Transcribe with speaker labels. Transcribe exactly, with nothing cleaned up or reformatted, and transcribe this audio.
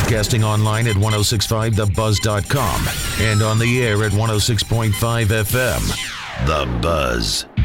Speaker 1: Broadcasting online at ten sixty-five the buzz dot com and on the air at one oh six point five F M. The Buzz.